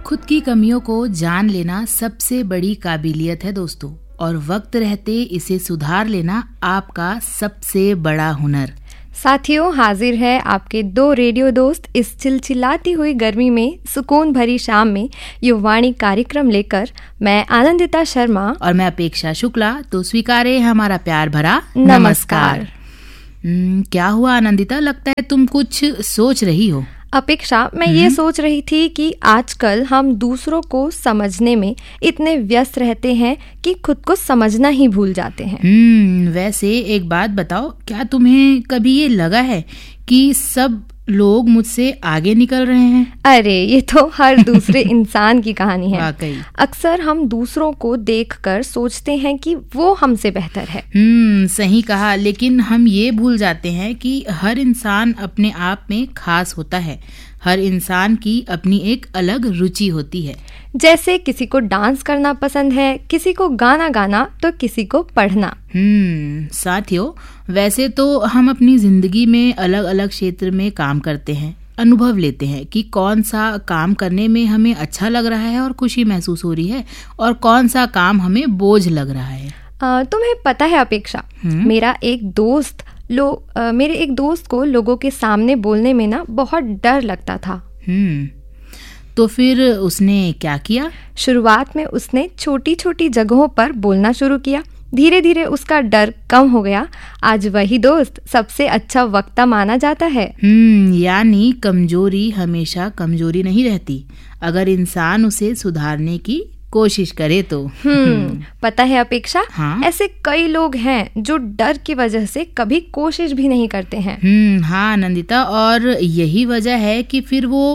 खुद की कमियों को जान लेना सबसे बड़ी काबिलियत है दोस्तों, और वक्त रहते इसे सुधार लेना आपका सबसे बड़ा हुनर। साथियों, हाजिर है आपके दो रेडियो दोस्त इस चिलचिलाती हुई गर्मी में सुकून भरी शाम में युवाणी कार्यक्रम लेकर। मैं आनंदिता शर्मा और मैं अपेक्षा शुक्ला। तो स्वीकारे हमारा प्यार भरा नमस्कार। क्या हुआ आनंदिता, लगता है तुम कुछ सोच रही हो। अपेक्षा, मैं ये सोच रही थी कि आजकल हम दूसरों को समझने में इतने व्यस्त रहते हैं कि खुद को समझना ही भूल जाते हैं। वैसे एक बात बताओ, क्या तुम्हें कभी ये लगा है कि सब लोग मुझसे आगे निकल रहे हैं? अरे ये तो हर दूसरे इंसान की कहानी है। वाकई। अक्सर हम दूसरों को देखकर सोचते हैं कि वो हमसे बेहतर है। सही कहा, लेकिन हम ये भूल जाते हैं कि हर इंसान अपने आप में खास होता है। हर इंसान की अपनी एक अलग रुचि होती है। जैसे किसी को डांस करना पसंद है, किसी को गाना गाना, तो किसी को पढ़ना। साथियों, वैसे तो हम अपनी जिंदगी में अलग अलग क्षेत्र में काम करते हैं, अनुभव लेते हैं कि कौन सा काम करने में हमें अच्छा लग रहा है और खुशी महसूस हो रही है, और कौन सा काम हमें बोझ लग रहा है। तुम्हें पता है अपेक्षा, मेरे एक दोस्त को लोगों के सामने बोलने में ना बहुत डर लगता था। तो फिर उसने क्या किया? शुरुआत में उसने छोटी छोटी जगहों पर बोलना शुरू किया। धीरे धीरे उसका डर कम हो गया। आज वही दोस्त सबसे अच्छा वक्ता माना जाता है। यानी कमजोरी हमेशा कमजोरी नहीं रहती, अगर इंसान उसे सुधारने की कोशिश करे तो। पता है अपेक्षा, हाँ? ऐसे कई लोग हैं जो डर की वजह से कभी कोशिश भी नहीं करते हैं। हाँ आनंदिता, और यही वजह है कि फिर वो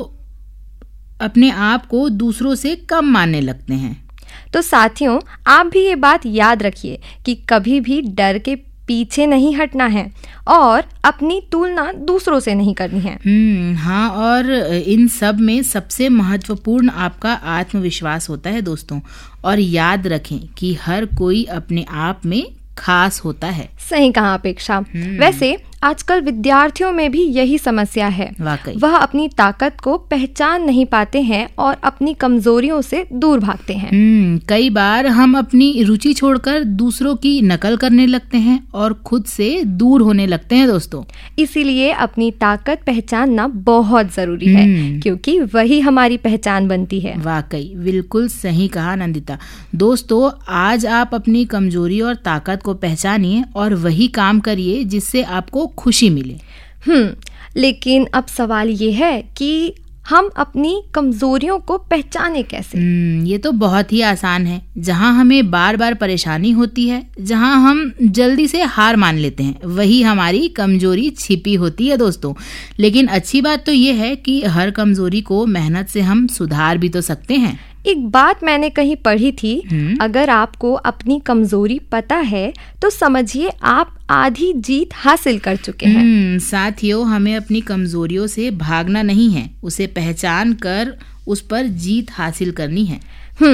अपने आप को दूसरों से कम मानने लगते हैं। तो साथियों, आप भी ये बात याद रखिए कि कभी भी डर के पीछे नहीं हटना है और अपनी तुलना दूसरों से नहीं करनी है। हाँ, और इन सब में सबसे महत्वपूर्ण आपका आत्मविश्वास होता है दोस्तों। और याद रखें कि हर कोई अपने आप में खास होता है। सही कहा अपेक्षा। वैसे आजकल विद्यार्थियों में भी यही समस्या है। वाकई। वह अपनी ताकत को पहचान नहीं पाते हैं और अपनी कमजोरियों से दूर भागते हैं। कई बार हम अपनी रुचि छोड़कर दूसरों की नकल करने लगते हैं और खुद से दूर होने लगते हैं दोस्तों। इसीलिए अपनी ताकत पहचानना बहुत जरूरी है, क्योंकि वही हमारी पहचान बनती है। वाकई, बिल्कुल सही कहा नंदिता। दोस्तों, आज आप अपनी कमजोरी और ताकत को पहचानिए और वही काम करिए जिससे आपको खुशी मिले। लेकिन अब सवाल ये है कि हम अपनी कमजोरियों को पहचाने कैसे? ये तो बहुत ही आसान है। जहाँ हमें बार बार परेशानी होती है, जहाँ हम जल्दी से हार मान लेते हैं, वही हमारी कमजोरी छिपी होती है दोस्तों। लेकिन अच्छी बात तो ये है कि हर कमजोरी को मेहनत से हम सुधार भी तो सकते हैं। एक बात मैंने कहीं पढ़ी थी, अगर आपको अपनी कमजोरी पता है तो समझिए आप आधी जीत हासिल कर चुके हैं। साथियों, हमें अपनी कमजोरियों से भागना नहीं है, उसे पहचान कर उस पर जीत हासिल करनी है।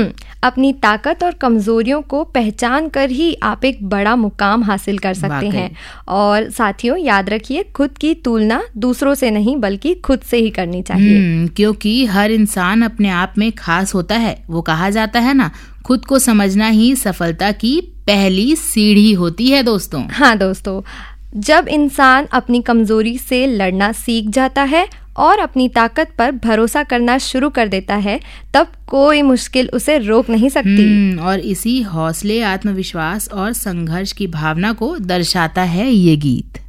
अपनी ताकत और कमजोरियों को पहचान कर ही आप एक बड़ा मुकाम हासिल कर सकते हैं। और साथियों, याद रखिए, खुद की तुलना दूसरों से नहीं बल्कि खुद से ही करनी चाहिए। क्योंकि हर इंसान अपने आप में खास होता है। वो कहा जाता है ना, खुद को समझना ही सफलता की पहली सीढ़ी होती है दोस्तों। हाँ दोस्तों, जब इंसान अपनी कमजोरी से लड़ना सीख जाता है और अपनी ताकत पर भरोसा करना शुरू कर देता है, तब कोई मुश्किल उसे रोक नहीं सकती। और इसी हौसले, आत्मविश्वास और संघर्ष की भावना को दर्शाता है ये गीत।